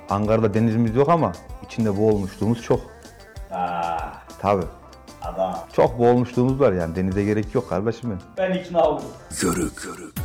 Ankara'da denizimiz yok ama içinde boğulmuşluğumuz çok. Tabii. Adam. Çok boğulmuşluğumuz var yani denize gerek yok kardeşim benim. Ben ikna oldum. Körük.